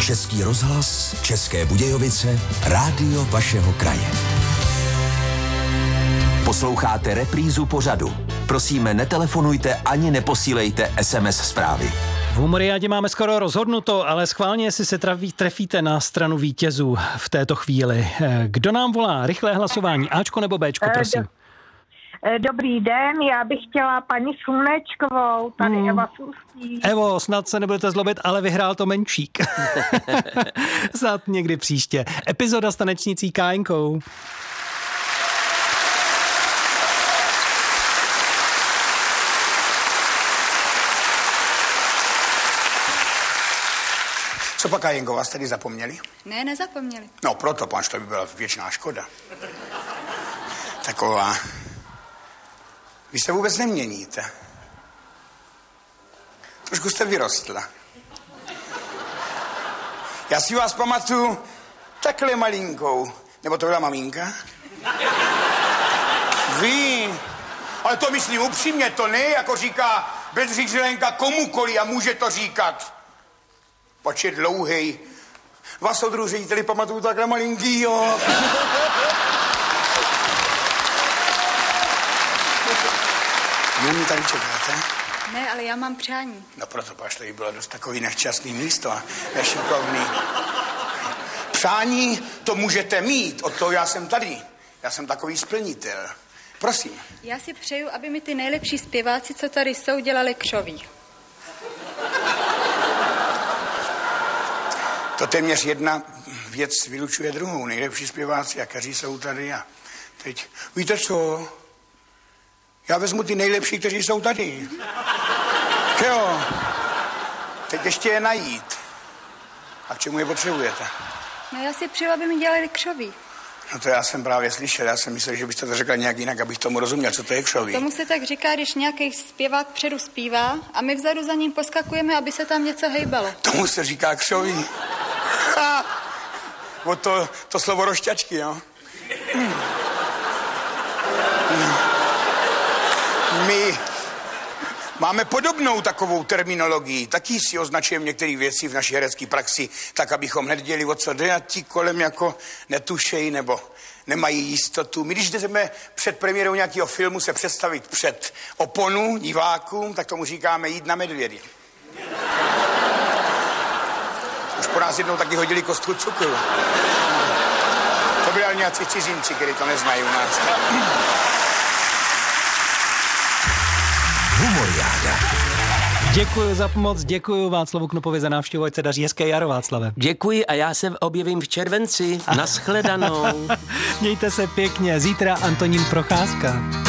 Český rozhlas, České Budějovice, rádio vašeho kraje. Posloucháte reprízu pořadu. Prosíme, netelefonujte ani neposílejte SMS zprávy. V Humoriádě máme skoro rozhodnuto, ale schválně si se trefíte na stranu vítězů v této chvíli. Kdo nám volá? Rychlé hlasování. Ačko nebo Bčko, prosím. Dobrý den, já bych chtěla paní Slunečkovou, tady Eva Slustí. Evo, snad se nebudete zlobit, ale vyhrál to Menčík. Snad někdy příště. Epizoda s tanečnicí Kájenkou. Co pak, Kájenko, vás tady zapomněli? Ne, nezapomněli. No proto, panč, to by byla věčná škoda. Taková. Vy se vůbec neměníte. Trošku jste vyrostla. Já si vás pamatuju takhle malinkou. Nebo to byla maminka? Vy. Ale to myslím upřímně, to ne, jako říká Bedřich Zelenka komukoli a může to říkat. Počet dlouhej. Vás soudruh řediteli pamatuju takhle malinký, jo. Vy mě tady čekáte? Ne, ale já mám přání. No proto páš, to by bylo dost takový nešťastný místo a nešikovný. Přání to můžete mít, od toho já jsem tady. Já jsem takový splnitel. Prosím. Já si přeju, aby mi ty nejlepší zpěváci, co tady jsou, dělali křoví. To téměř jedna věc vylučuje druhou. Nejlepší zpěváci, kteří jsou tady a teď. Víte co? Já vezmu ty nejlepší, kteří jsou tady. Že jo? Teď ještě je najít. A k čemu je potřebujete? No já si přeju, aby mi dělali křoví. No to já jsem právě slyšel. Já jsem myslel, že byste to řekla nějak jinak, abych tomu rozuměl, co to je křoví. Tomu se tak říká, když nějaký zpěvák předu zpívá a my vzadu za ním poskakujeme, aby se tam něco hejbalo. Tomu se říká křoví. O to slovo rošťačky, jo? My máme podobnou takovou terminologii. Taky si označujeme některé věci v naší herecké praxi, tak abychom hned děli, o co jde, a ti kolem jako netušejí nebo nemají jistotu. My když jdeme před premiérou nějakého filmu se představit před oponu divákům, tak tomu říkáme jít na medvědy. Už po nás jednou taky hodili kostku cukru. To byli ale nějací cizinci, kteří to neznají u nás. Humoriáda. Děkuji za pomoc, děkuji Václavu Knopovi za návštěvu, ať se daří, hezké jaro, Václave. Děkuji a já se objevím v červenci. Naschledanou. Mějte se pěkně, zítra Antonín Procházka.